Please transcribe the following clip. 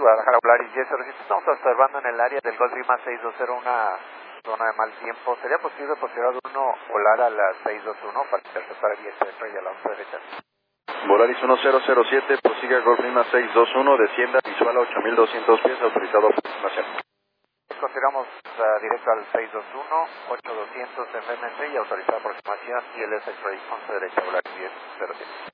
Guadalajara Volaris 1007. Estamos observando en el área del Golf Lima 620 una zona de mal tiempo. ¿Sería posible por ciudad 1 volar a la 621 para interceptar el centro y a la 11 derecha? Volaris 1007, prosigue a Golf Lima 621, descienda visual a 8200 pies, autorizado por aproximación. Consideramos directo al 621, 8200 en BMC y autorizada aproximación y el S11 derecha Volaris 1007.